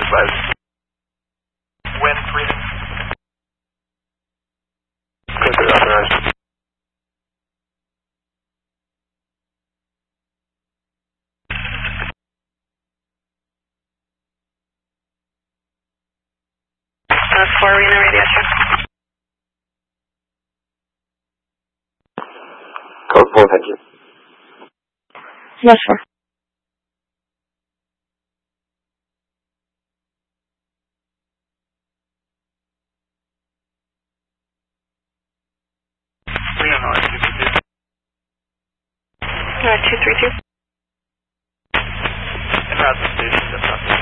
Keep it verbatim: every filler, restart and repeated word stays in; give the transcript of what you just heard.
five. Wind breathing. Code three authorized. That's four arena radio check. Code four, thank you. Yes, sir. Leonard, two three two. Uh, two three two. En route to station, that's not